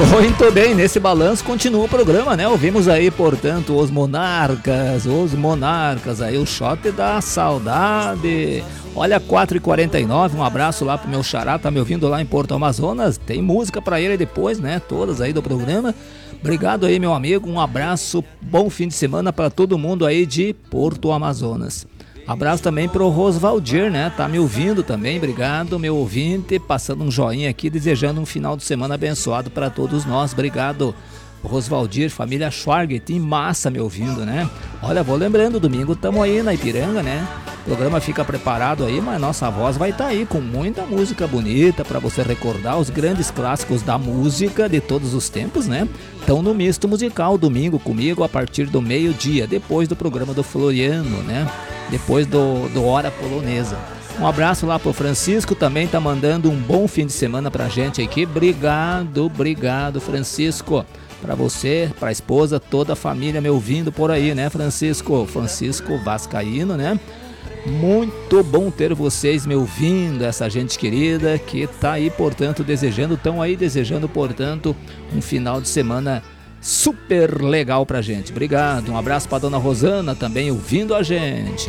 Muito bem, nesse balanço continua o programa, né? Ouvimos aí, portanto, os Monarcas aí, o shot da saudade. Olha, 4h49, um abraço lá pro meu xará, tá me ouvindo lá em Porto Amazonas. Tem música pra ele depois, né? Todas aí do programa. Obrigado aí, meu amigo, um abraço, bom fim de semana pra todo mundo aí de Porto Amazonas. Abraço também pro Rosvaldir, né? Tá me ouvindo também, obrigado, meu ouvinte, passando um joinha aqui, desejando um final de semana abençoado para todos nós, obrigado, Rosvaldir, família Schwarget, em massa me ouvindo, né? Olha, vou lembrando, domingo tamo aí na Ipiranga, né? O programa fica preparado aí, mas nossa voz vai estar aí com muita música bonita para você recordar os grandes clássicos da música de todos os tempos, né? Estão no Misto Musical, domingo comigo a partir do meio-dia, depois do programa do Floriano, né? Depois do Hora Polonesa. Um abraço lá pro Francisco, também tá mandando um bom fim de semana pra gente aqui. Obrigado, Francisco. Pra você, pra esposa, toda a família me ouvindo por aí, né, Francisco? Francisco Vascaíno, né? Muito bom ter vocês me ouvindo, essa gente querida que tá aí, portanto, desejando, portanto, um final de semana super legal pra gente. Obrigado, um abraço pra dona Rosana também ouvindo a gente.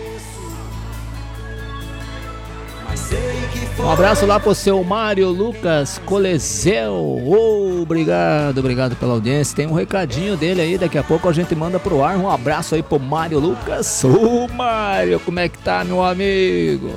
Um abraço lá pro seu Mário Lucas Colezel. Obrigado pela audiência. Tem um recadinho dele aí, daqui a pouco a gente manda pro ar. Um abraço aí pro Mário Lucas. Ô Mário, como é que tá, meu amigo?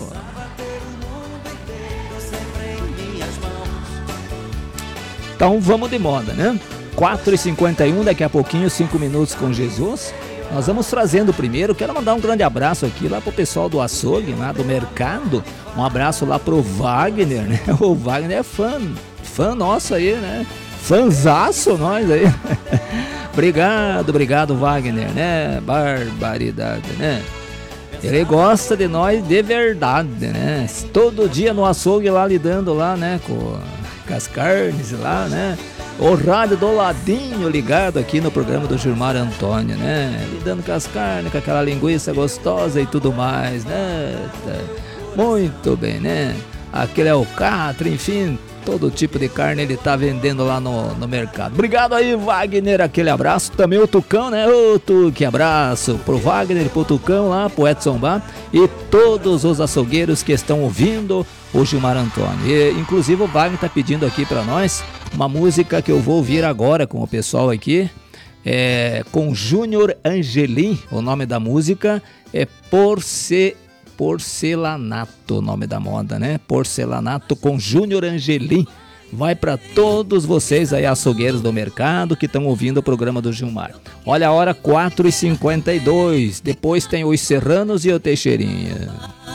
Então vamos de moda, né? 4h51, daqui a pouquinho, 5 minutos com Jesus. Nós vamos trazendo primeiro, quero mandar um grande abraço aqui lá pro pessoal do açougue, lá do mercado. Um abraço lá pro Wagner, né? O Wagner é fã nosso aí, né? Fãzaço nós aí. Obrigado Wagner, né? Barbaridade, né? Ele gosta de nós de verdade, né? Todo dia no açougue lá lidando lá, né? Com as carnes lá, né? O rádio do ladinho ligado aqui no programa do Gilmar Antônio, né? Lidando com as carnes, com aquela linguiça gostosa e tudo mais, né? Muito bem, né? Aquele alcatra, enfim, todo tipo de carne ele tá vendendo lá no mercado. Obrigado aí, Wagner, aquele abraço. Também o Tucão, né? Que abraço pro Wagner, pro Tucão lá, pro Edson Bar e todos os açougueiros que estão ouvindo o Gilmar Antônio. E, inclusive o Wagner tá pedindo aqui pra nós uma música que eu vou ouvir agora com o pessoal aqui, com Júnior Angelim. O nome da música é Porcelanato, o nome da moda, né? Porcelanato com Júnior Angelim. Vai para todos vocês aí, açougueiros do mercado, que estão ouvindo o programa do Gilmar. Olha a hora, 4h52. Depois tem os Serranos e o Teixeirinha.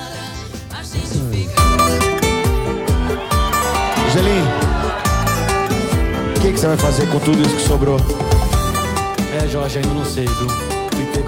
Angelim, o que você vai fazer com tudo isso que sobrou? Jorge, ainda não sei, viu?